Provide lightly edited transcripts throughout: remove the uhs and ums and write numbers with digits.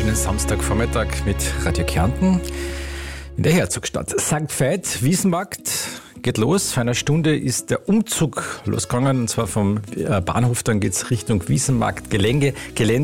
wunderschönen Samstagvormittag mit Radio Kärnten in der Herzogstadt. St. Veit, Wiesenmarkt geht los. Vor einer Stunde ist der Umzug losgegangen, und zwar vom Bahnhof, dann geht es Richtung Wiesenmarkt Gelände.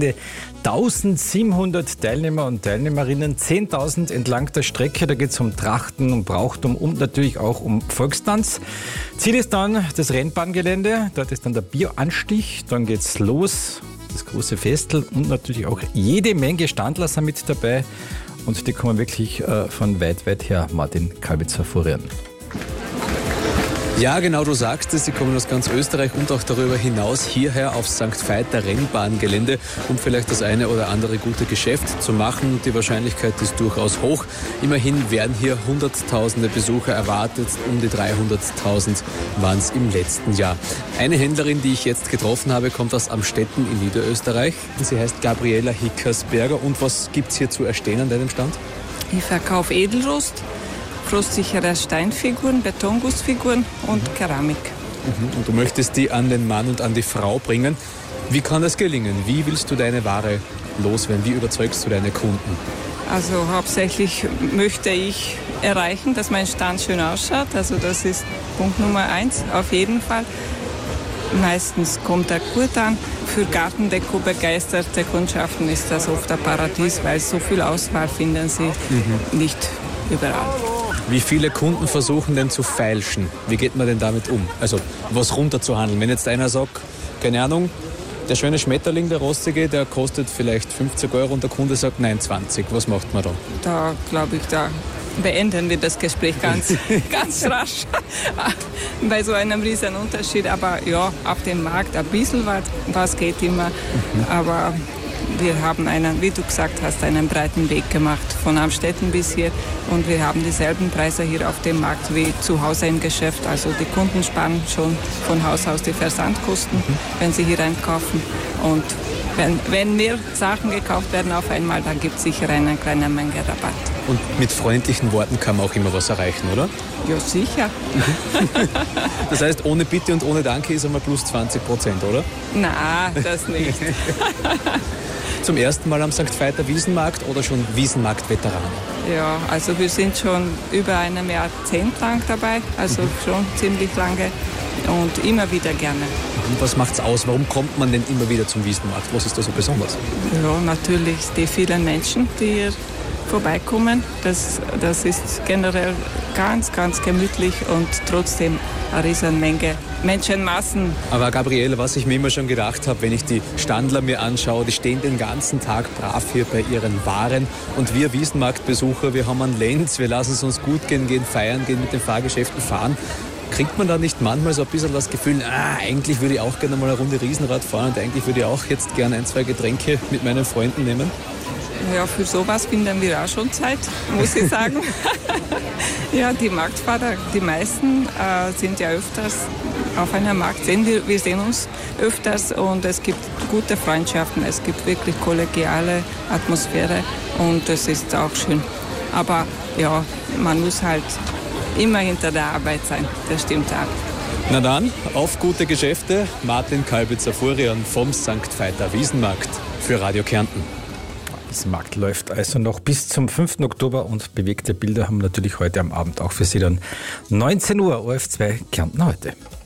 1700 Teilnehmer und Teilnehmerinnen, 10.000 entlang der Strecke. Da geht es um Trachten, um Brauchtum und natürlich auch um Volkstanz. Ziel ist dann das Rennbahngelände. Dort ist dann der Bieranstich. Dann geht es los, das große Festel, und natürlich auch jede Menge Standler sind mit dabei. Und die kommen wirklich von weit her. Martin Kalbitzer Furian. Ja, genau, du sagst es, sie kommen aus ganz Österreich und auch darüber hinaus hierher auf St. Veiter Rennbahngelände, um vielleicht das eine oder andere gute Geschäft zu machen. Die Wahrscheinlichkeit ist durchaus hoch. Immerhin werden hier hunderttausende Besucher erwartet. Um die 300.000 waren es im letzten Jahr. Eine Händlerin, die ich jetzt getroffen habe, kommt aus Amstetten in Niederösterreich. Sie heißt Gabriela Hickersberger. Und was gibt es hier zu erstehen an deinem Stand? Ich verkaufe Edelrost, frostsichere Steinfiguren, Betongussfiguren und Keramik. Und du möchtest die an den Mann und an die Frau bringen. Wie kann das gelingen? Wie willst du deine Ware loswerden? Wie überzeugst du deine Kunden? Also hauptsächlich möchte ich erreichen, dass mein Stand schön ausschaut. Also das ist Punkt Nummer 1 auf jeden Fall. Meistens kommt er gut an. Für Gartendeko begeisterte Kundschaften ist das oft ein Paradies, weil so viel Auswahl finden sie nicht überall. Wie viele Kunden versuchen denn zu feilschen? Wie geht man denn damit um? Also was runterzuhandeln. Wenn jetzt einer sagt, keine Ahnung, der schöne Schmetterling, der rostige, der kostet vielleicht 50 Euro und der Kunde sagt, nein, 20. Was macht man da? Da glaube ich, da beenden wir das Gespräch ganz rasch bei so einem riesen Unterschied. Aber ja, auf dem Markt ein bisschen was geht immer. Aber wir haben wie du gesagt hast, einen breiten Weg gemacht, von Amstetten bis hier. Und wir haben dieselben Preise hier auf dem Markt wie zu Hause im Geschäft. Also die Kunden sparen schon von Haus aus die Versandkosten, wenn sie hier einkaufen. Und wenn mehr Sachen gekauft werden auf einmal, dann gibt es sicher eine kleine Menge Rabatt. Und mit freundlichen Worten kann man auch immer was erreichen, oder? Ja, sicher. Das heißt, ohne Bitte und ohne Danke ist einmal plus 20%, oder? Na, das nicht. Zum ersten Mal am St. Veiter Wiesenmarkt oder schon Wiesenmarkt-Veteraner? Ja, also wir sind schon über einem Jahrzehnt lang dabei, also schon ziemlich lange und immer wieder gerne. Und was macht's aus? Warum kommt man denn immer wieder zum Wiesenmarkt? Was ist da so besonders? Ja, natürlich die vielen Menschen, die hier vorbeikommen. Das ist generell ganz gemütlich und trotzdem eine riesen Menge Menschenmassen. Aber Gabriele, was ich mir immer schon gedacht habe, wenn ich die Standler mir anschaue, die stehen den ganzen Tag brav hier bei ihren Waren. Und wir Wiesenmarktbesucher, wir haben einen Lenz, wir lassen es uns gut gehen, gehen feiern, gehen mit den Fahrgeschäften fahren. Kriegt man da nicht manchmal so ein bisschen das Gefühl, eigentlich würde ich auch gerne mal eine Runde Riesenrad fahren und eigentlich würde ich auch jetzt gerne 1, 2 Getränke mit meinen Freunden nehmen? Ja, für sowas finden wir auch schon Zeit, muss ich sagen. Ja, die Marktfahrer, die meisten sind ja öfters auf einem Markt. Wir sehen uns öfters und es gibt gute Freundschaften, es gibt wirklich kollegiale Atmosphäre und es ist auch schön. Aber ja, man muss halt immer hinter der Arbeit sein, das stimmt auch. Na dann, auf gute Geschäfte. Martin Kalbitzer-Furian vom St. Veiter Wiesenmarkt für Radio Kärnten. Das Markt läuft also noch bis zum 5. Oktober und bewegte Bilder haben wir natürlich heute am Abend auch für Sie dann 19 Uhr ORF2 Kärnten heute.